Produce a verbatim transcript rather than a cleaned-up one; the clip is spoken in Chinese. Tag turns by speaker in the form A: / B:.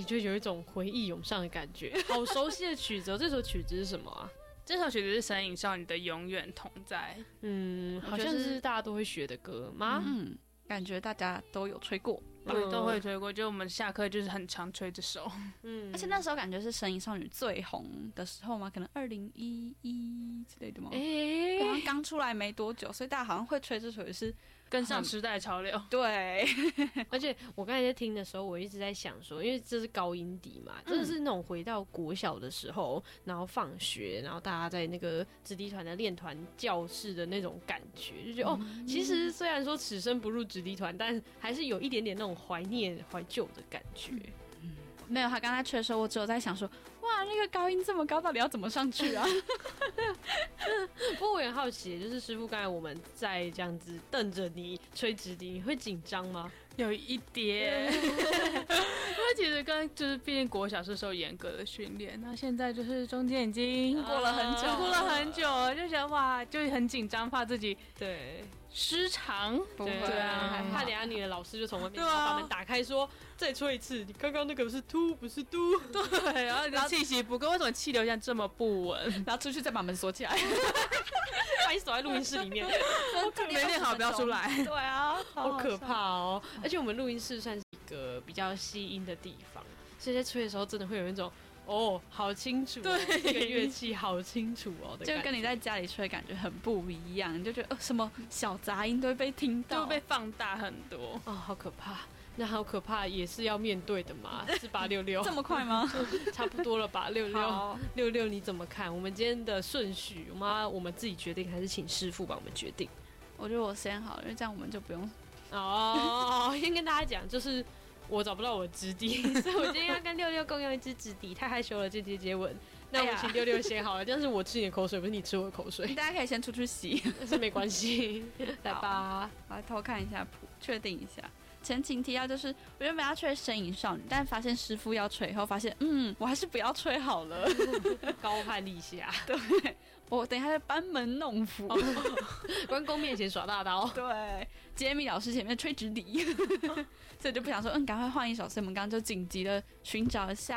A: 就有一种回忆涌上的感觉，好熟悉的曲子。这首曲子是什么啊？
B: 这首曲子是神隐少女的《永远同在》。
A: 嗯，好像是大家都会学的歌吗？
C: 嗯，感觉大家都有吹过。
B: 对，都会吹过，就我们下课就是很常吹这首。
C: 嗯，而且那时候感觉是神隐少女最红的时候嘛，可能二零一一之类的嘛，
A: 哎，
C: 刚刚出来没多久，所以大家好像会吹这首也是
B: 跟上时代潮流。
C: 对，
A: 而且我刚才在听的时候，我一直在想说，因为这是高音笛嘛，真的是那种回到国小的时候，然后放学，然后大家在那个直笛团的练团教室的那种感觉，就觉得、嗯、哦，其实虽然说此生不入直笛团，但还是有一点点那种怀念、怀旧的感觉。
C: 嗯，没有，他刚才吹的时候，我只有在想说，哇，那个高音这么高，到底要怎么上去啊？
A: 不过我也很好奇，就是师傅刚才我们在这样子瞪着你吹直笛，你会紧张吗？
B: 有一点，因为其实跟就是毕竟国小是受严格的训练，那现在就是中间已经
C: 过了很久，
B: 过了很久，就觉得哇，就很紧张，怕自己
A: 对
B: 失常，
C: 不会
A: 对啊，还怕等一下你的老师就从外面把门打开说，再吹一次，你刚刚那个是突不是嘟，
B: 对，然后你的气息不够，为什么气流像这么不稳？
C: 然后出去再把门锁起来，
A: 把你锁在录音室里面，
B: 没练好不要出来。
C: 对啊，
A: 好可怕哦！而且我们录音室算是一个比较吸音的地方，所以在吹的时候真的会有一种哦，好清楚、哦，对，这个乐器好清楚哦的感觉，
C: 就跟你在家里吹感觉很不一样，你就觉得、呃、什么小杂音都会被听到，
B: 就会被放大很多
A: 哦，好可怕。那好可怕，也是要面对的嘛，是吧？六六
C: 这么快吗？
A: 差不多了吧，六六六六，你怎么看？我们今天的顺序，我们要我们自己决定，还是请师傅帮我们决定？
C: 我觉得我先好了，因为这样我们就不用
A: 哦。先跟大家讲，就是我找不到我的直笛，所以我今天要跟六六共用一支直笛，太害羞了，间接接吻。那我请六六先好了，但是我吃你的口水，不是你吃我的口水。
C: 大家可以先出去洗，
A: 但是没关系。来吧，
C: 来偷看一下谱，确定一下。前情提要就是，我原本要吹神隐少女，但发现师傅要吹以后，发现嗯，我还是不要吹好了。
A: 高攀立下，
C: 对，我等一下在班门弄斧，
A: 关公面前耍大刀。
C: 对，杰米老师前面吹直笛，所以就不想说，嗯，赶快换一首，所以我们刚刚就紧急的寻找一下。